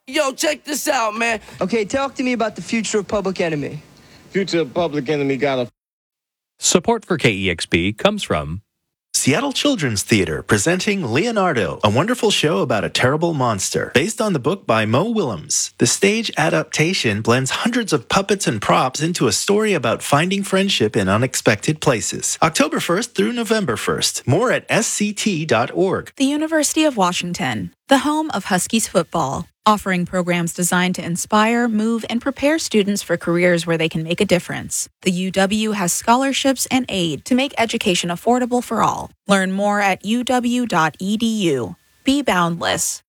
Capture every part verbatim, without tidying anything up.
Yo, check this out, man. Okay, talk to me about the future of Public Enemy. Future of Public Enemy got a... Support for K E X P comes from Seattle Children's Theater presenting Leonardo, a wonderful show about a terrible monster, based on the book by Mo Willems. The stage adaptation blends hundreds of puppets and props into a story about finding friendship in unexpected places. October first through November first. More at S C T dot org. The University of Washington, the home of Huskies football, offering programs designed to inspire, move, and prepare students for careers where they can make a difference. The U W has scholarships and aid to make education affordable for all. Learn more at U W dot E D U. Be boundless.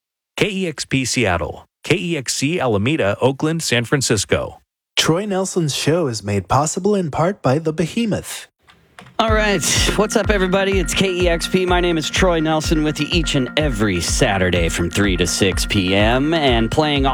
K E X P Seattle, K E X C Alameda, Oakland, San Francisco. Troy Nelson's show is made possible in part by The Behemoth. All right. What's up, everybody? It's K E X P. My name is Troy Nelson with you each and every Saturday from three to six p.m. and playing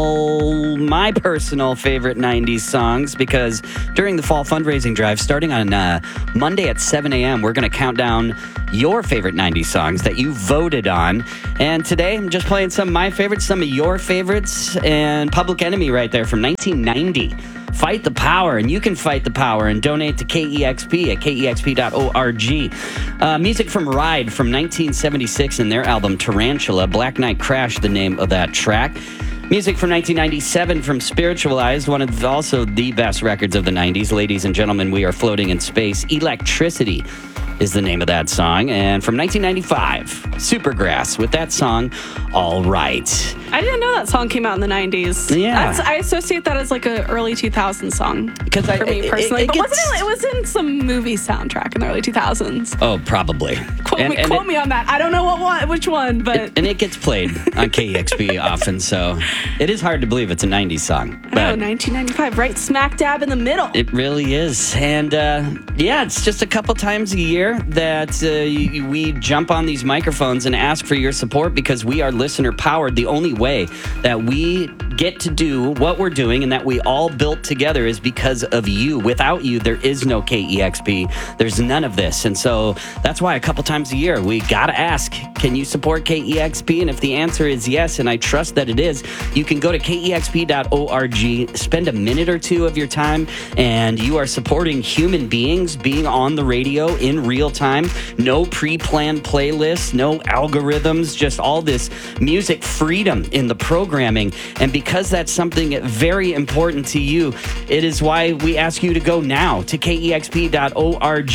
all my personal favorite nineties songs because during the fall fundraising drive, starting on uh, Monday at seven a.m., we're going to count down your favorite nineties songs that you voted on. And today, I'm just playing some of my favorites, some of your favorites, and Public Enemy right there from nineteen ninety. Fight the power, and you can fight the power and donate to K E X P at K E X P dot org. Uh, music from Ride from nineteen seventy-six and their album Tarantula. Black Knight Crash, the name of that track. Music from nineteen ninety-seven from Spiritualized, one of the, also the best records of the nineties. Ladies and gentlemen, we are floating in space. Electricity is the name of that song. And from nineteen ninety-five, Supergrass with that song, All Right. I didn't know that song came out in the nineties. Yeah. That's, I associate that as like an early two thousands song Because for I, me it- personally. it but gets- wasn't it, it was in some movie soundtrack in the early two thousands. Oh, probably. Quote, And- me, and quote it- me on that. I don't know what one, which one, but It- and it gets played on K E X P often, so it is hard to believe it's a nineties song. oh, But nineteen ninety-five, right smack dab in the middle. it really is. And uh, yeah, it's just a couple times a year that uh, y- we jump on these microphones and ask for your support because we are listener powered. The only way that we get to do what we're doing and that we all built together is because of you. Without you, there is no K E X P. There's none of this. And so that's why a couple times a year we got to ask, can you support K E X P? And if the answer is yes, and I trust that it is, you can go to K E X P dot org, spend a minute or two of your time, and you are supporting human beings being on the radio in real time. No pre-planned playlists, no algorithms, just all this music freedom in the programming. And because that's something very important to you, it is why we ask you to go now to K E X P dot org.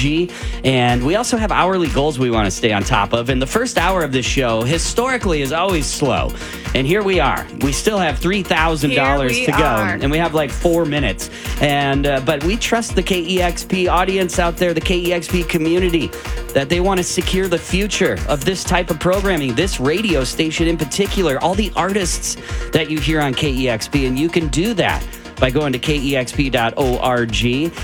And we also have hourly goals we want to stay on top of. And the first hour of this show historically is always slow. And here we are. We still have three thousand dollars Here to we go. are. And we have like four minutes. And uh, but we trust the K E X P audience out there, the K E X P community, that they want to secure the future of this type of programming, this radio station in particular, all the artists that you hear on K E X P. And you can do that by going to K E X P dot org.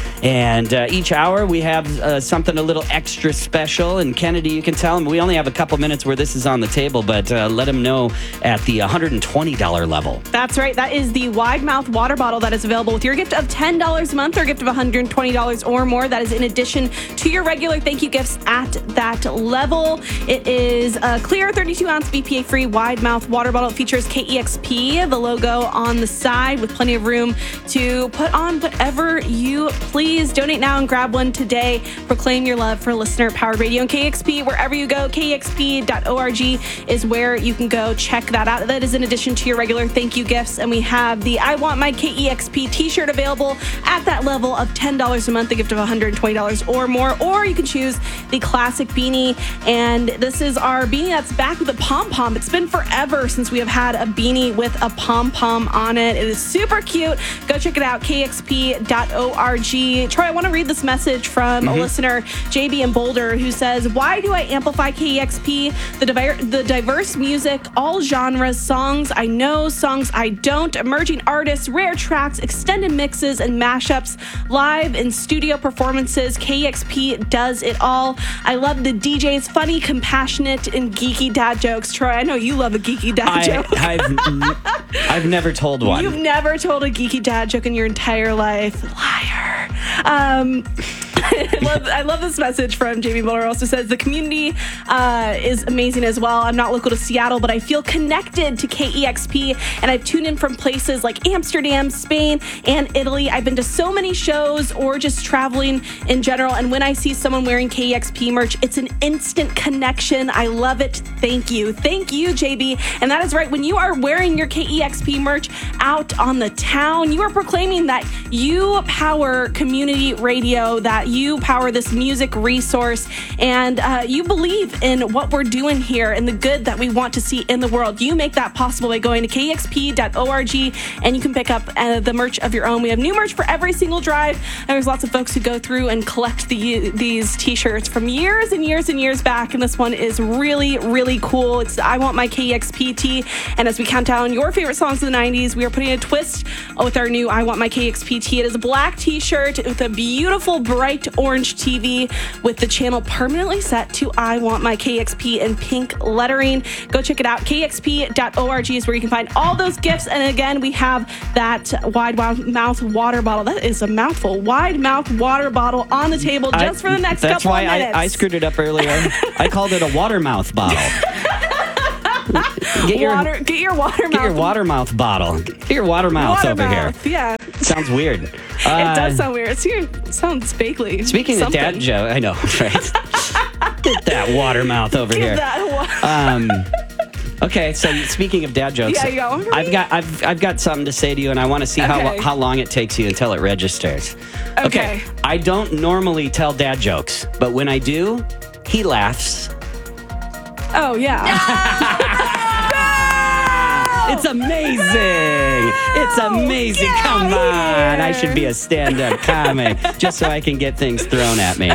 And uh, each hour we have uh, something a little extra special. And Kennedy, you can tell them we only have a couple minutes where this is on the table, but uh, let them know at the one hundred twenty dollars level. That's right. That is the Wide Mouth water bottle that is available with your gift of ten dollars a month or gift of one hundred twenty dollars or more. That is in addition to your regular thank you gifts at that level. It is a clear thirty-two ounce B P A-free Wide Mouth water bottle. It features K E X P, the logo on the side, with plenty of room to put on whatever you please. Donate now and grab one today. Proclaim your love for listener-powered radio and K X P wherever you go. K E X P dot org is where you can go check that out. That is in addition to your regular thank you gifts. And we have the I Want My K E X P t-shirt available at that level of ten dollars a month, a gift of one hundred twenty dollars or more. Or you can choose the classic beanie. And this is our beanie that's back with a pom-pom. It's been forever since we have had a beanie with a pom-pom on it. It is super cute. Go check it out, K X P dot org. Troy, I want to read this message from Mm-hmm. a listener, J B in Boulder, who says, why do I amplify K E X P? The, diver- the diverse music, all genres, songs I know, songs I don't, emerging artists, rare tracks, extended mixes and mashups, live and studio performances. K E X P does it all. I love the D J's funny, compassionate, and geeky dad jokes. Troy, I know you love a geeky dad I, joke. I've, I've never told one. You've never told a geeky dad joke in your entire life. Liar. Um, I love, I love this message from Jamie Miller. Also says the community uh, is amazing as well. I'm not local to Seattle, but I feel connected to K E X P, and I've tuned in from places like Amsterdam, Spain, and Italy. I've been to so many shows or just traveling in general, and when I see someone wearing K E X P merch, it's an instant connection. I love it. Thank you. Thank you, J B. And that is right. When you are wearing your K E X P merch out on the town, you are proclaiming that you power community radio, that you power this music resource, and uh, you believe in what we're doing here and the good that we want to see in the world. You make that possible by going to K E X P dot org, and you can pick up uh, the merch of your own. We have new merch for every single drive, and there's lots of folks who go through and collect the, these t-shirts from years and years and years back, and this one is really, really cool. It's I Want My K E X P tee, and as we count down your favorite songs of the nineties, we are putting a twist with our new I Want My K E X P tee. It is a black t-shirt with a beautiful bright orange T V with the channel permanently set to I Want My K E X P in pink lettering. Go check it out. K E X P dot org is where you can find all those gifts. And again, we have that wide mouth water bottle. That is a mouthful. Wide mouth water bottle on the table just I, for the next couple of minutes. That's why I, I screwed it up earlier. I called it a water mouth bottle. Get your, water, get your water mouth. Get your water mouth bottle. Get your water mouth water over mouth, here. Yeah. Sounds weird. It Uh, does sound weird. It's, it sounds bakely. Speaking something. of dad joke, I know, right? Get that water mouth over Get here. That wa- Um, okay, so speaking of dad jokes, Yeah, you got one for I've me? got I've I've got something to say to you, and I want to see how Okay. lo- how long it takes you until it registers. Okay. I don't normally tell dad jokes, but when I do, he laughs. Oh, yeah. It's amazing. It's amazing. Get Come out on. here. I should be a stand-up comic just so I can get things thrown at me.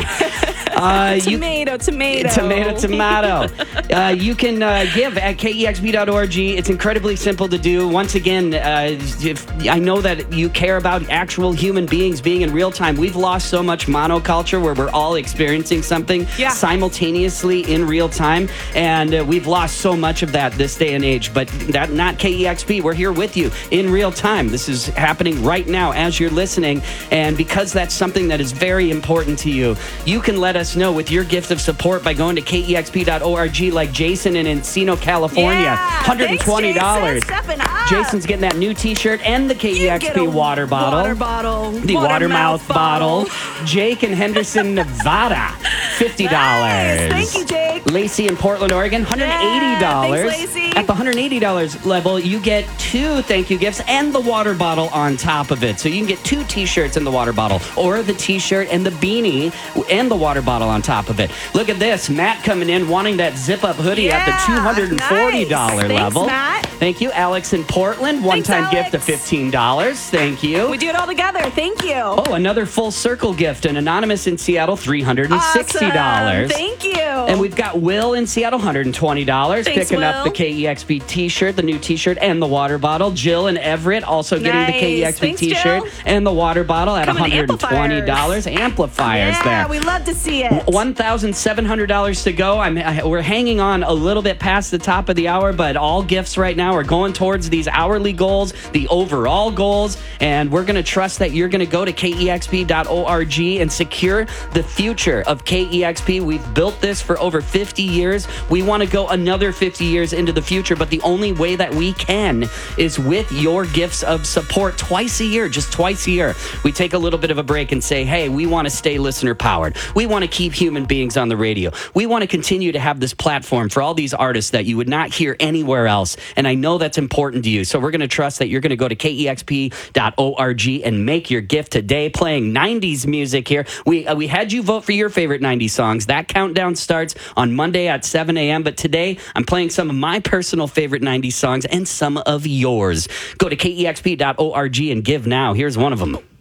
Uh, you, tomato, tomato. Tomato, tomato. uh, you can uh, give at K E X P dot org. It's incredibly simple to do. Once again, uh, if, I know that you care about actual human beings being in real time. We've lost so much monoculture where we're all experiencing something Yeah. simultaneously in real time, and uh, we've lost so much of that this day and age. But that not K E X P. We're here with you in real time. This is happening right now as you're listening, and because that's something that is very important to you, you can let us know with your gift of support by going to K E X P dot org, like Jason in Encino, California. Yeah, one hundred twenty dollars. Thanks, Jason. Stepping up. Jason's getting that new t-shirt and the K E X You P get a water bottle. Water bottle. The water, mouth bottle. Jake in Henderson, Nevada, fifty dollars. Nice. Thank you, Jake. Lacey in Portland, Oregon, one hundred eighty dollars. Yeah, thanks, Lacey. At the one hundred eighty dollars level, you get two thank you gifts and the water bottle on top of it. So you can get two t-shirts and the water bottle, or the t-shirt and the beanie and the water bottle on top of it. Look at this. Matt coming in wanting that zip-up hoodie Yeah, at the two hundred forty dollars nice. Thanks, level. Matt. Thank you. Alex in Portland, one-time Thanks, gift of fifteen dollars. Thank you. We do it all together. Thank you. Oh, another full circle gift. An anonymous in Seattle, three hundred sixty dollars. Awesome. Thank you. And we've got Will in Seattle, one hundred twenty dollars. Thanks, picking Will. up the K E X P t-shirt, the new t-shirt, and the water bottle. Jill in Everett also getting the K E X P Nice. Thanks, t-shirt Jill. and the water bottle at Coming one hundred twenty dollars. Amplifiers yeah, there. we love to see it. one thousand seven hundred dollars to go. I'm, I, we're hanging on a little bit past the top of the hour, but all gifts right now are going towards these hourly goals, the overall goals, and we're going to trust that you're going to go to K E X P dot org and secure the future of K E X P. We've built this for over fifty years. We want to go another fifty years into the future, but the only way that we can is with your gifts of support twice a year, just twice a year. We take a little bit of a break and say, hey, we want to stay listener powered. We want to keep human beings on the radio. We want to continue to have this platform for all these artists that you would not hear anywhere else. And I know that's important to you. So we're going to trust that you're going to go to K E X P dot org and make your gift today, playing nineties music here. We, uh, we had you vote for your favorite nineties songs. That countdown starts on Monday at seven a.m. But today I'm playing some of my personal favorite nineties songs and some of yours. Go to K E X P dot org and give now. Here's one of them.